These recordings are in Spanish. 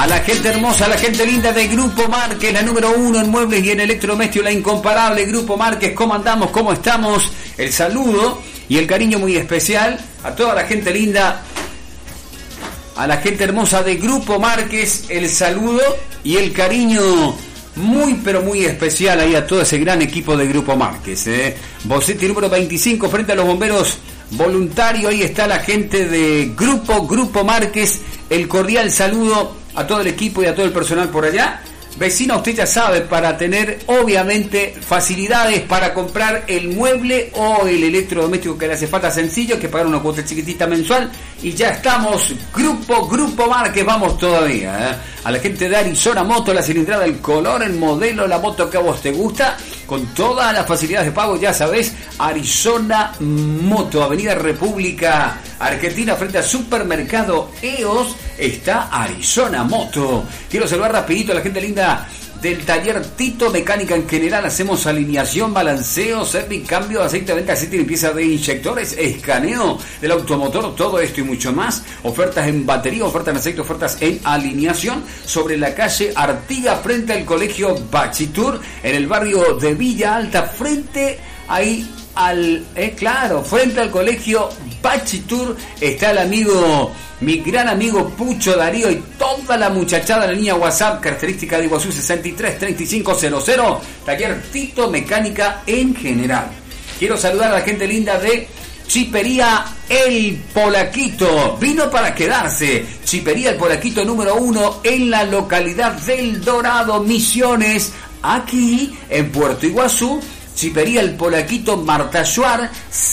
A la gente hermosa, a la gente linda de Grupo Márquez, la número 1 en muebles y en electrodomésticos, la incomparable Grupo Márquez. ¿Cómo andamos? ¿Cómo estamos? El saludo y el cariño muy especial a toda la gente linda, a la gente hermosa de Grupo Márquez, el saludo y el cariño muy pero muy especial ahí a todo ese gran equipo de Grupo Márquez. Bocetti número 25 frente a los bomberos voluntarios. Ahí está la gente de Grupo Márquez. El cordial saludo a todo el equipo y a todo el personal por allá. Vecina, usted ya sabe, para tener obviamente facilidades para comprar el mueble o el electrodoméstico que le hace falta, sencillo, que pagar una cuota chiquitita mensual y ya estamos. Grupo Márquez, vamos todavía. A la gente de Arizona Moto, la cilindrada, el color, el modelo, la moto que a vos te gusta, con todas las facilidades de pago, ya sabés. Arizona Moto, Avenida República Argentina, frente a Supermercado EOS, está Arizona Moto. Quiero saludar rapidito a la gente linda del taller Tito Mecánica en general. Hacemos alineación, balanceo, service, cambio de aceite, venta, aceite y limpieza de inyectores, escaneo del automotor, todo esto y mucho más. Ofertas en batería, ofertas en aceite, ofertas en alineación. Sobre la calle Artigas, frente al colegio Bachitur, en el barrio de Villa Alta, frente ahí frente al colegio Bachitur, está el amigo, mi gran amigo Pucho Darío y toda la muchachada en la línea WhatsApp, característica de Iguazú 633500, taller Tito Mecánica en general. Quiero saludar a la gente linda de Chipería El Polaquito, vino para quedarse. Chipería El Polaquito número 1 en la localidad del Dorado, Misiones, aquí en Puerto Iguazú. Chipería El Polaquito, Marta Schwarz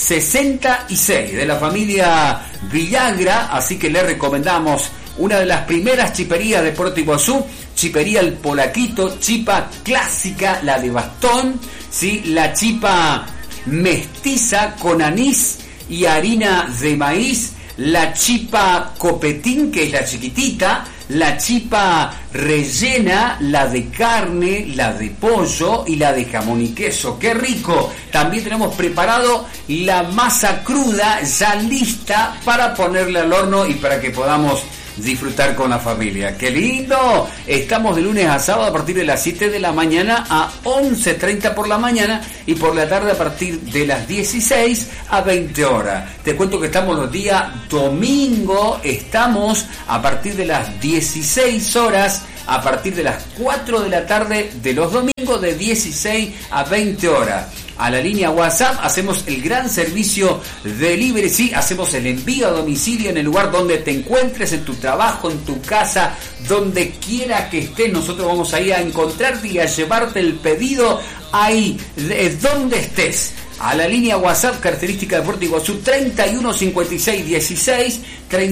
66, de la familia Villagra, así que le recomendamos una de las primeras chiperías de Puerto Iguazú. Chipería El Polaquito, chipa clásica, la de bastón, ¿sí? La chipa mestiza con anís y harina de maíz, la chipa copetín, que es la chiquitita, la chipa rellena, la de carne, la de pollo y la de jamón y queso. ¡Qué rico! También tenemos preparado la masa cruda ya lista para ponerle al horno y para que podamos disfrutar con la familia. ¡Qué lindo! Estamos de lunes a sábado a partir de las 7 de la mañana a 11:30 por la mañana y por la tarde a partir de las 16 a 20 horas. Te cuento que estamos los días domingo, estamos a partir de las 16 horas, a partir de las 4 de la tarde de los domingos de 16 a 20 horas. A la línea WhatsApp hacemos el gran servicio delivery, sí, hacemos el envío a domicilio en el lugar donde te encuentres, en tu trabajo, en tu casa, donde quiera que estés. Nosotros vamos ahí a encontrarte y a llevarte el pedido ahí, donde estés. A la línea WhatsApp, característica de Puerto Iguazú, 31 56 16,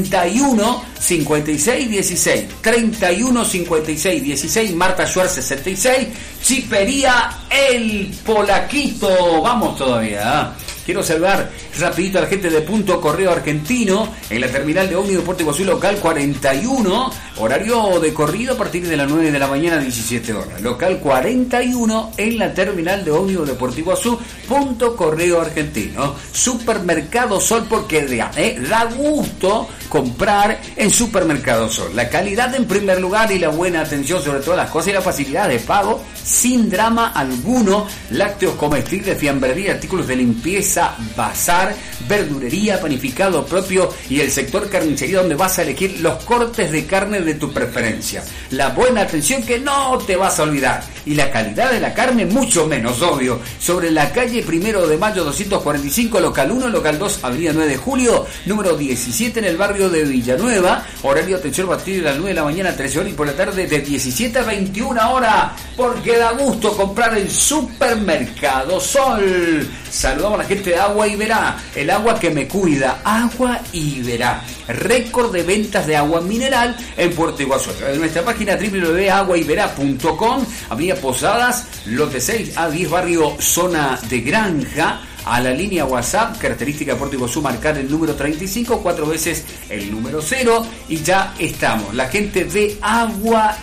31 56 16, 31 56 16, Marta Schwarz 66, Chipería El Polaquito. Vamos todavía, Quiero saludar rapidito a la gente de Punto Correo Argentino en la terminal de ómnibus de Puerto Iguazú, local 41, horario de corrido a partir de las 9 de la mañana a 17 horas. Local 41 en la terminal de ómnibus de Puerto Iguazú, Punto Correo Argentino. Supermercado Sol, porque da gusto comprar en Supermercado Sol. La calidad en primer lugar y la buena atención sobre todas las cosas y la facilidad de pago sin drama alguno. Lácteos comestibles, fiambrería, artículos de limpieza, bazar, verdurería, panificado propio y el sector carnicería, donde vas a elegir los cortes de carne de tu preferencia. La buena atención que no te vas a olvidar y la calidad de la carne mucho menos, obvio. Sobre la calle 1 de Mayo 245, local 1, local 2, avenida 9 de Julio, número 17 en el barrio de Villanueva. Horario de atención a partir de las 9 de la mañana a 13 horas y por la tarde de 17 a 21 horas, porque da gusto comprar en Supermercado Sol. Saludamos a la gente de Agua Iberá, el agua que me cuida. Agua Iberá, récord de ventas de agua mineral en Puerto Iguazú. En nuestra página www.aguaiberá.com, avenida Posadas, lote 6 a 10, barrio Zona de Granja. A la línea WhatsApp, característica de Puerto Iguazú, marcar el número 35, 4 veces el número 0 y ya estamos. La gente de Agua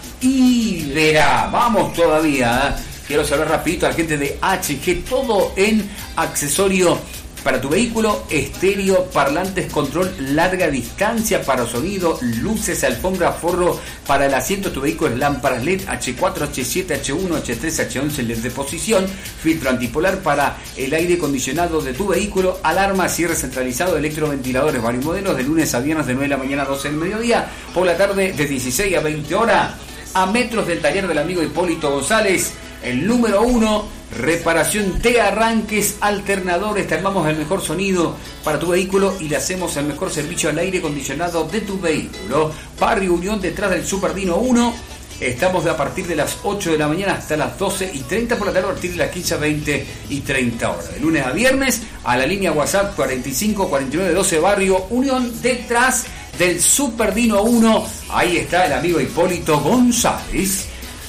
Iberá, vamos todavía, Quiero saber rapidito a la gente de HG, todo en accesorio para tu vehículo, estéreo, parlantes, control larga distancia para sonido, luces, alfombra, forro para el asiento de tu vehículo, lámparas LED, H4, H7, H1, H3, H11 LED de posición, filtro antipolar para el aire acondicionado de tu vehículo, alarma, cierre centralizado, electroventiladores, varios modelos, de lunes a viernes de 9 de la mañana a 12 del mediodía, por la tarde de 16 a 20 horas, a metros del taller del amigo Hipólito González, el número 1, reparación de arranques, alternadores, te armamos el mejor sonido para tu vehículo y le hacemos el mejor servicio al aire acondicionado de tu vehículo. Barrio Unión, detrás del Superdino 1, estamos a partir de las 8 de la mañana hasta las 12:30 por la tarde, a partir de las 15, 20 y 30 horas. De lunes a viernes, a la línea WhatsApp 45 49 12, Barrio Unión, detrás del Superdino 1. Ahí está el amigo Hipólito González.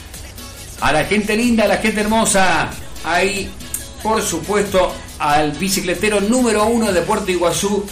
A la gente linda, a la gente hermosa, ahí, por supuesto, al bicicletero número 1 de Puerto Iguazú,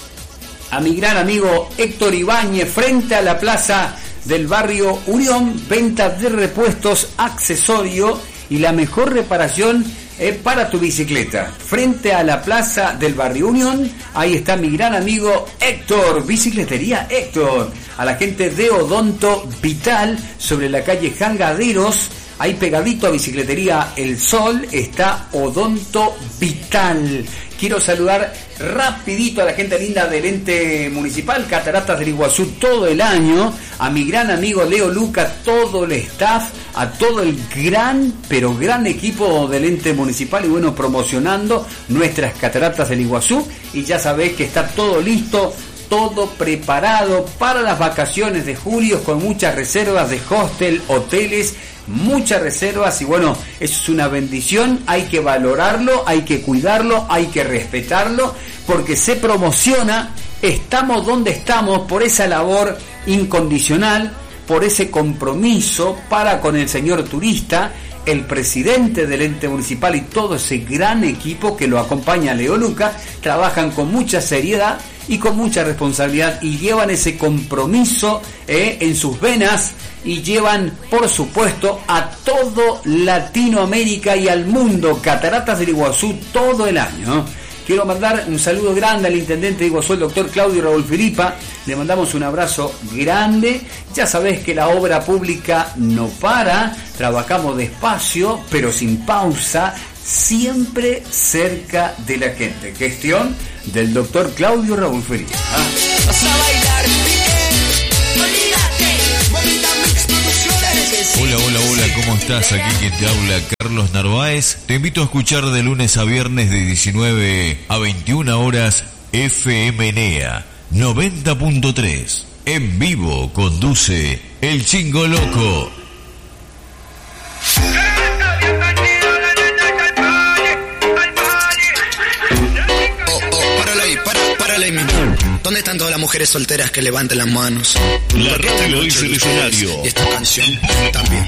a mi gran amigo Héctor Ibáñez, frente a la plaza del Barrio Unión, venta de repuestos, accesorios y la mejor reparación para tu bicicleta. Frente a la plaza del Barrio Unión, ahí está mi gran amigo Héctor, Bicicletería Héctor. A la gente de Odonto Vital, sobre la calle Jangaderos, ahí pegadito a Bicicletería El Sol, está Odonto Vital. Quiero saludar rapidito a la gente linda del ente municipal, Cataratas del Iguazú, todo el año, a mi gran amigo Leo Luca, todo el staff, a todo el gran, pero gran equipo del ente municipal y bueno, promocionando nuestras Cataratas del Iguazú, y ya sabés que está todo listo, todo preparado para las vacaciones de julio, con muchas reservas de hostel, hoteles, muchas reservas, y bueno, eso es una bendición. Hay que valorarlo, hay que cuidarlo, hay que respetarlo, porque se promociona. Estamos donde estamos por esa labor incondicional, por ese compromiso para con el señor turista, el presidente del ente municipal y todo ese gran equipo que lo acompaña, Leo Luca, trabajan con mucha seriedad y con mucha responsabilidad y llevan ese compromiso en sus venas, y llevan, por supuesto, a todo Latinoamérica y al mundo Cataratas del Iguazú todo el año. Quiero mandar un saludo grande al intendente de Iguazú, el doctor Claudio Raúl Filipa. Le mandamos un abrazo grande. Ya sabés que la obra pública no para, trabajamos despacio, pero sin pausa, siempre cerca de la gente. Gestión del doctor Claudio Raúl Filipa. Vas a bailar bien, olvídate, bonita mix producciones. Hola, ¿cómo estás? Aquí quien te habla, Carlos Narváez. Te invito a escuchar de lunes a viernes de 19 a 21 horas FM NEA 90.3. En vivo conduce El Chingo Loco. Párale, ¿dónde están todas las mujeres solteras que levanten las manos? La radio es el escenario. Y esta canción también.